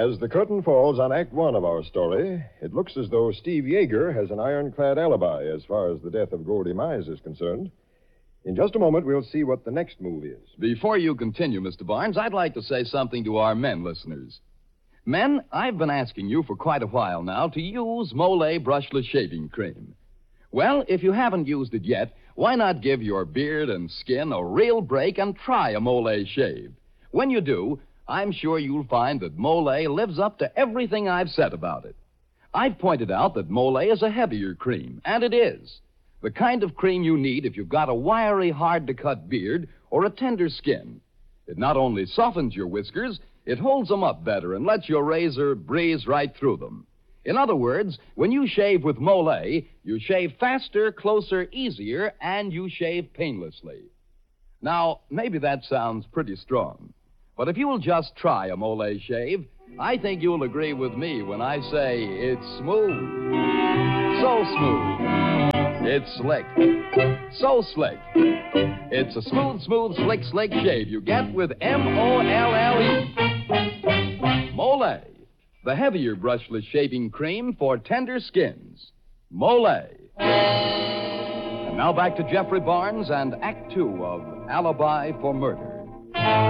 As the curtain falls on Act One of our story, it looks as though Steve Yeager has an ironclad alibi as far as the death of Goldie Mize is concerned. In just a moment, we'll see what the next move is. Before you continue, Mr. Barnes, I'd like to say something to our men listeners. Men, I've been asking you for quite a while now to use Mole Brushless Shaving Cream. Well, if you haven't used it yet, why not give your beard and skin a real break and try a Mole shave? When you do, I'm sure you'll find that Mole lives up to everything I've said about it. I've pointed out that Mole is a heavier cream, and it is. The kind of cream you need if you've got a wiry, hard-to-cut beard or a tender skin. It not only softens your whiskers, it holds them up better and lets your razor breeze right through them. In other words, when you shave with Mole, you shave faster, closer, easier, and you shave painlessly. Now, maybe that sounds pretty strong, but if you will just try a Mole shave, I think you'll agree with me when I say it's smooth. So smooth. It's slick. So slick. It's a smooth, slick shave you get with M-O-L-L-E. Mole, the heavier brushless shaving cream for tender skins. Mole. And now back to Jeffrey Barnes and Act Two of Alibi for Murder.